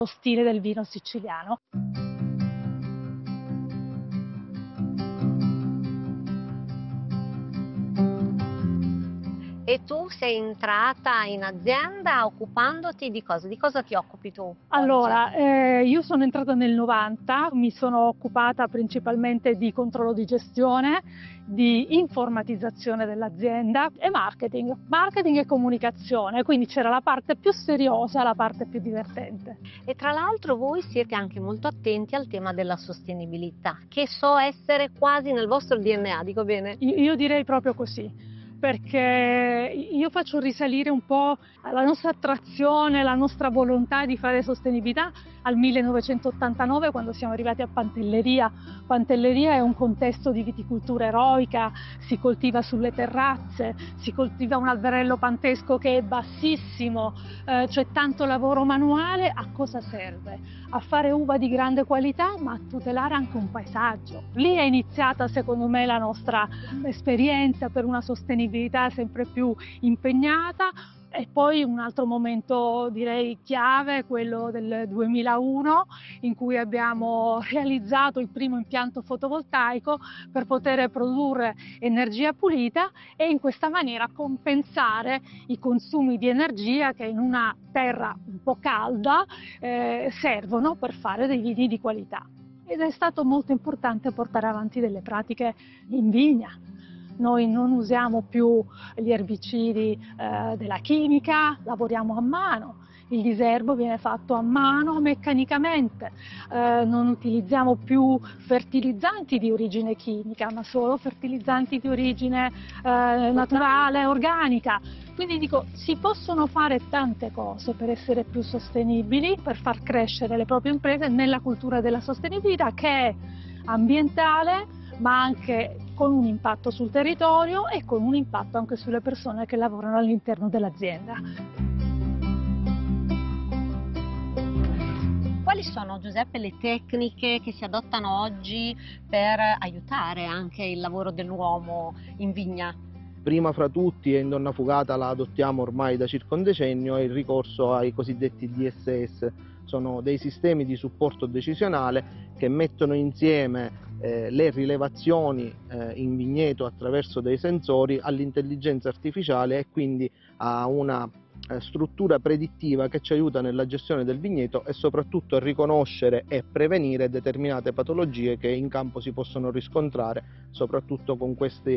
lo stile del vino siciliano. E tu sei entrata in azienda occupandoti di cosa? Di cosa ti occupi tu oggi? Allora, io sono entrata nel 90, mi sono occupata principalmente di controllo di gestione, di informatizzazione dell'azienda e marketing e comunicazione, quindi c'era la parte più seriosa e la parte più divertente. E tra l'altro voi siete anche molto attenti al tema della sostenibilità, che so essere quasi nel vostro DNA, dico bene? Io direi proprio così, perché io faccio risalire un po' la nostra attrazione, la nostra volontà di fare sostenibilità al 1989, quando siamo arrivati a Pantelleria. Pantelleria è un contesto di viticoltura eroica, si coltiva sulle terrazze, si coltiva un alberello pantesco che è bassissimo, c'è tanto lavoro manuale. A cosa serve? A fare uva di grande qualità, ma a tutelare anche un paesaggio. Lì è iniziata, secondo me, la nostra esperienza per una sostenibilità sempre più impegnata. E poi un altro momento, direi, chiave è quello del 2001, in cui abbiamo realizzato il primo impianto fotovoltaico per poter produrre energia pulita e in questa maniera compensare i consumi di energia che in una terra un po' calda servono per fare dei vini di qualità. Ed è stato molto importante portare avanti delle pratiche in vigna. Noi non usiamo più gli erbicidi della chimica, lavoriamo a mano, il diserbo viene fatto a mano meccanicamente, non utilizziamo più fertilizzanti di origine chimica, ma solo fertilizzanti di origine naturale, organica. Quindi dico, si possono fare tante cose per essere più sostenibili, per far crescere le proprie imprese nella cultura della sostenibilità, che è ambientale, ma anche con un impatto sul territorio e con un impatto anche sulle persone che lavorano all'interno dell'azienda. Quali sono, Giuseppe, le tecniche che si adottano oggi per aiutare anche il lavoro dell'uomo in vigna? Prima fra tutti, e in Donna Fugata la adottiamo ormai da circa un decennio, è il ricorso ai cosiddetti DSS. Sono dei sistemi di supporto decisionale che mettono insieme le rilevazioni in vigneto attraverso dei sensori all'intelligenza artificiale e quindi a una struttura predittiva che ci aiuta nella gestione del vigneto e soprattutto a riconoscere e prevenire determinate patologie che in campo si possono riscontrare, soprattutto con questi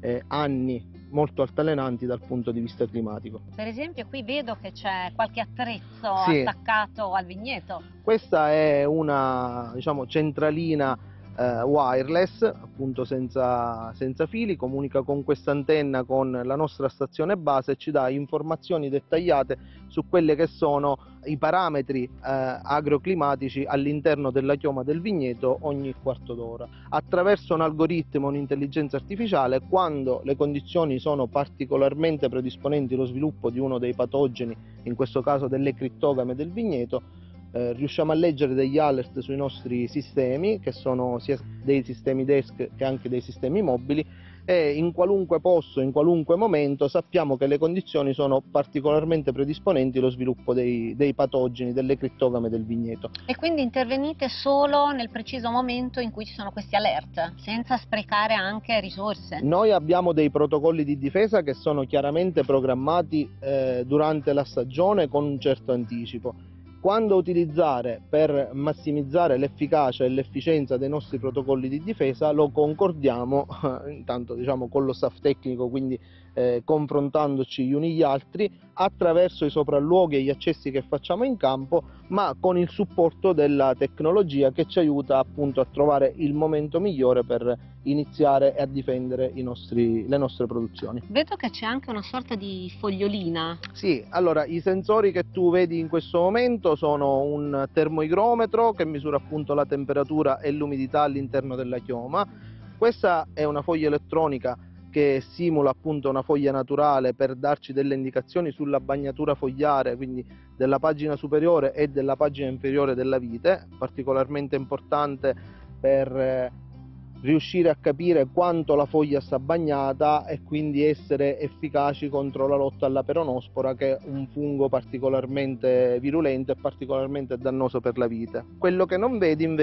anni molto altalenanti dal punto di vista climatico. Per esempio qui vedo che c'è qualche attrezzo Sì. attaccato al vigneto. Questa è una, diciamo, centralina wireless, appunto senza fili, comunica con questa antenna con la nostra stazione base e ci dà informazioni dettagliate su quelle che sono i parametri agroclimatici all'interno della chioma del vigneto ogni quarto d'ora. Attraverso un algoritmo, un'intelligenza artificiale, quando le condizioni sono particolarmente predisponenti allo sviluppo di uno dei patogeni, in questo caso delle crittogame del vigneto, riusciamo a leggere degli alert sui nostri sistemi, che sono sia dei sistemi desk che anche dei sistemi mobili, e in qualunque posto, in qualunque momento sappiamo che le condizioni sono particolarmente predisponenti allo sviluppo dei patogeni, delle crittogame del vigneto. E quindi intervenite solo nel preciso momento in cui ci sono questi alert, senza sprecare anche risorse? Noi abbiamo dei protocolli di difesa che sono chiaramente programmati durante la stagione con un certo anticipo. Quando utilizzare per massimizzare l'efficacia e l'efficienza dei nostri protocolli di difesa lo concordiamo intanto, diciamo, con lo staff tecnico, quindi confrontandoci gli uni gli altri attraverso i sopralluoghi e gli accessi che facciamo in campo, ma con il supporto della tecnologia che ci aiuta appunto a trovare il momento migliore per iniziare a difendere le nostre produzioni. Vedo che c'è anche una sorta di fogliolina. Sì, allora i sensori che tu vedi in questo momento sono un termoigrometro che misura appunto la temperatura e l'umidità all'interno della chioma. Questa è una foglia elettronica che simula appunto una foglia naturale per darci delle indicazioni sulla bagnatura fogliare, quindi della pagina superiore e della pagina inferiore della vite, particolarmente importante per riuscire a capire quanto la foglia sta bagnata e quindi essere efficaci contro la lotta alla peronospora, che è un fungo particolarmente virulento e particolarmente dannoso per la vite. Quello che non vedi invece